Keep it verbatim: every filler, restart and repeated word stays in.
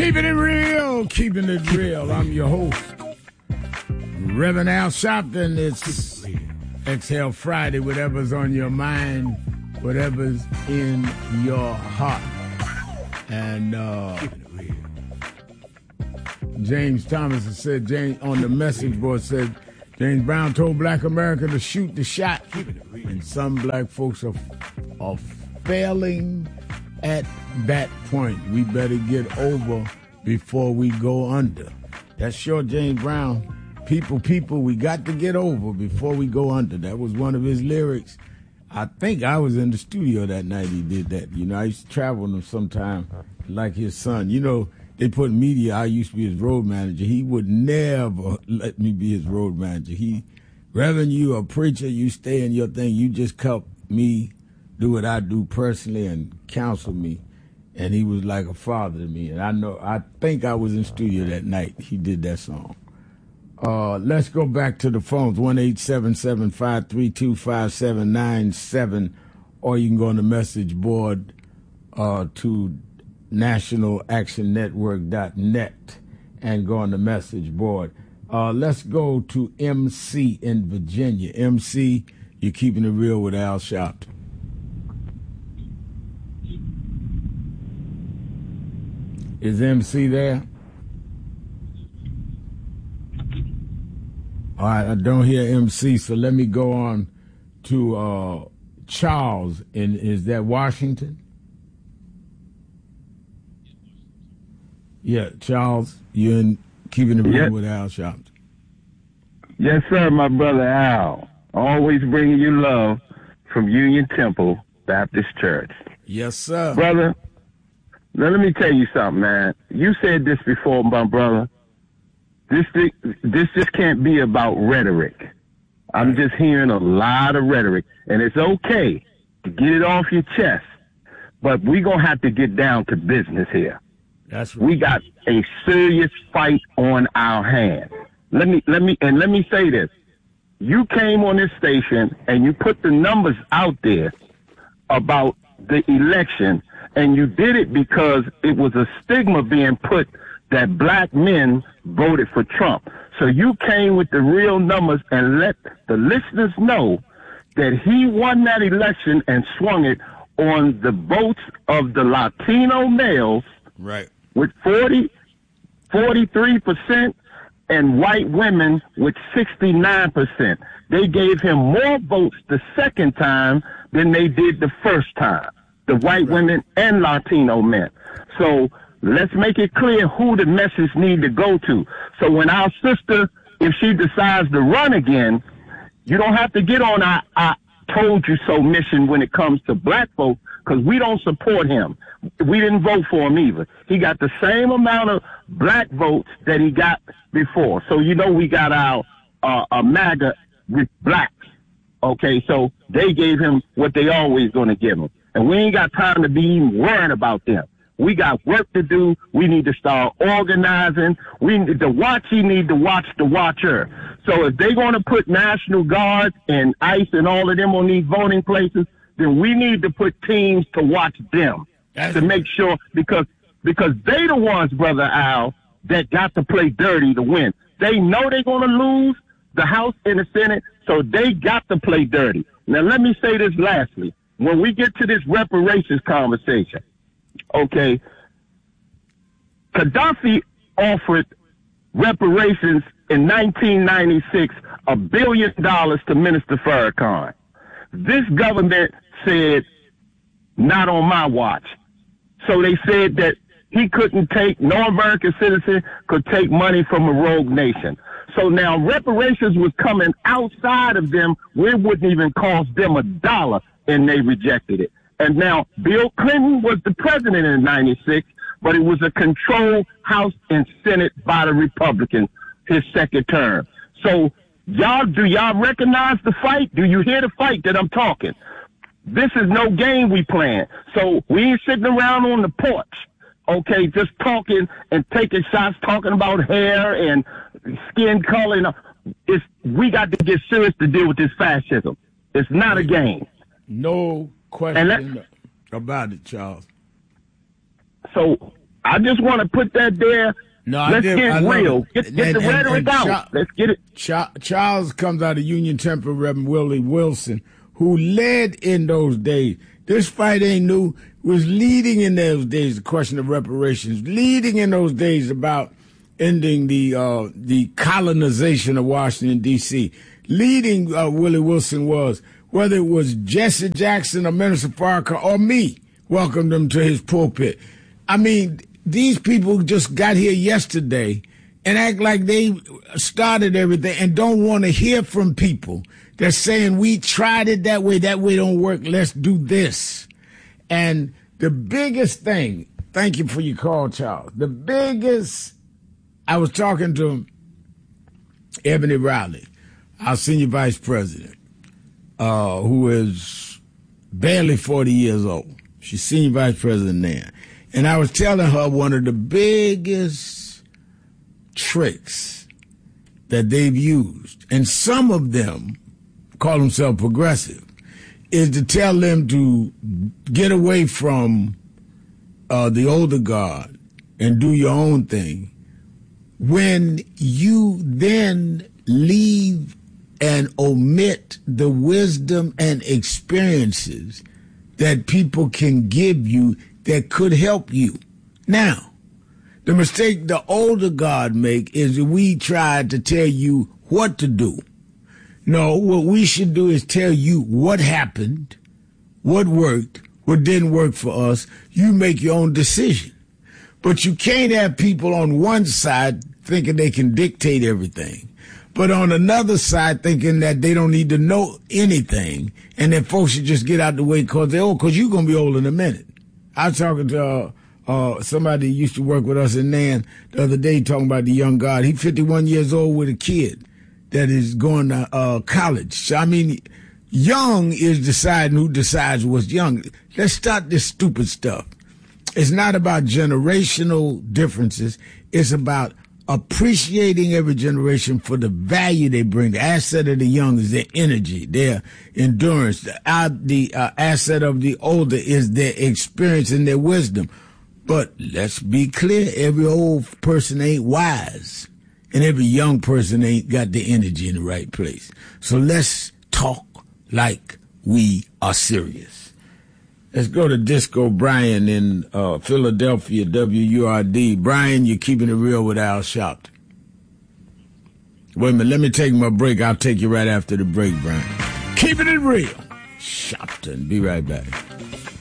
Keeping it real, keeping it real. I'm your host, Reverend Al Sharpton. It's Exhale Friday, whatever's on your mind, whatever's in your heart. And uh, James Thomas has said, James on the message board said, James Brown told Black America to shoot the shot. And some black folks are, are failing at that point. We better get over before we go under. That's sure, James Brown. People, people, we got to get over before we go under. That was one of his lyrics. I think I was in the studio that night he did that. You know, I used to travel with him sometime like his son. You know, they put media, I used to be his road manager. He would never let me be his road manager. He, Reverend, you a preacher, you stay in your thing. You just help me do what I do personally and counsel me. And he was like a father to me. And I know, I think I was in studio that night he did that song. Uh, let's go back to the phones, one eight seven seven, five three two, five seven nine seven, or you can go on the message board uh, to national action network dot net and go on the message board. Uh, let's go to M C in Virginia. M C, you're keeping it real with Al Sharpton. Is M C there? All right, I don't hear M C, so let me go on to uh, Charles. In, is that Washington? Yeah, Charles, you're in keeping it real yes. with Al Sharpton. Yes, sir, my brother Al. Always bringing you love from Union Temple Baptist Church. Yes, sir. Brother, now let me tell you something, man. You said this before, my brother. This this just can't be about rhetoric. I'm just hearing a lot of rhetoric, and it's okay to get it off your chest, but we're going to have to get down to business here. That's right. We got a serious fight on our hands. Let me let me and let me say this. You came on this station and you put the numbers out there about the election, and you did it because it was a stigma being put that black men voted for Trump. So you came with the real numbers and let the listeners know that he won that election and swung it on the votes of the Latino males, right, with forty, forty-three percent, and white women with sixty-nine percent. They gave him more votes the second time than they did the first time, the white right. women and Latino men. So let's make it clear who the message need to go to. So when our sister, if she decides to run again, you don't have to get on our, our told you so mission when it comes to black folks, because we don't support him. We didn't vote for him either. He got the same amount of black votes that he got before. So, you know, we got our uh, a MAGA with blacks. Okay, so they gave him what they always going to give him. And we ain't got time to be even worrying about them. We got work to do. We need to start organizing. We need the watchy need to watch the watcher. So if they're going to put National Guard and ICE and all of them on these voting places, then we need to put teams to watch them. That's to make sure, because because they the ones, Brother Al, that got to play dirty to win. They know they're going to lose the House and the Senate, so they got to play dirty. Now, let me say this lastly. When we get to this reparations conversation, okay, Gaddafi offered reparations in nineteen ninety-six, a billion dollars to Minister Farrakhan. This government said, not on my watch. So they said that he couldn't take, no American citizen could take money from a rogue nation. So now reparations was coming outside of them where it wouldn't even cost them a dollar, and they rejected it. And now Bill Clinton was the president in ninety-six, but it was a controlled House and Senate by the Republicans, his second term. So y'all, do y'all recognize the fight? Do you hear the fight that I'm talking? This is no game we playing. So we ain't sitting around on the porch, okay, just talking and taking shots, talking about hair and skin color. And, uh, it's, we got to get serious to deal with this fascism. It's not a game. No question about it, Charles. So I just want to put that there. No, I Let's did, get I real. Get, get and, the and, rhetoric and out. Cha- Let's get it. Cha- Charles comes out of Union Temple, Reverend Willie Wilson, who led in those days. This fight ain't new. Was leading in those days the question of reparations, leading in those days about ending the uh, the colonization of Washington, D C Leading uh, Willie Wilson was, whether it was Jesse Jackson or Minister Farrakhan or me, welcomed him to his pulpit. I mean, these people just got here yesterday and act like they started everything and don't want to hear from people. They're saying, we tried it that way, that way don't work, let's do this. And the biggest thing, thank you for your call, Charles, the biggest, I was talking to Ebony Riley, our senior vice president, uh, who is barely forty years old. She's senior vice president now. And I was telling her one of the biggest tricks that they've used, and some of them call themselves progressive, is to tell them to get away from uh, the older guard and do your own thing. When you then leave and omit the wisdom and experiences that people can give you that could help you. Now, the mistake the older guard make is that we try to tell you what to do. No, what we should do is tell you what happened, what worked, what didn't work for us. You make your own decision. But you can't have people on one side thinking they can dictate everything, but on another side thinking that they don't need to know anything and that folks should just get out the way because they're old, because you're going to be old in a minute. I was talking to uh, uh, somebody who used to work with us in Nan the other day talking about the young guard. He's fifty-one years old with a kid that is going to uh, college. So, I mean, young is deciding who decides what's young. Let's stop this stupid stuff. It's not about generational differences. It's about appreciating every generation for the value they bring. The asset of the young is their energy, their endurance. The, uh, the uh, asset of the older is their experience and their wisdom. But let's be clear, every old person ain't wise, and every young person ain't got the energy in the right place. So let's talk like we are serious. Let's go to Disco Brian in uh, Philadelphia, W U R D. Brian, you're keeping it real with Al Sharpton. Wait a minute, let me take my break. I'll take you right after the break, Brian. Keeping it real. Sharpton. Be right back.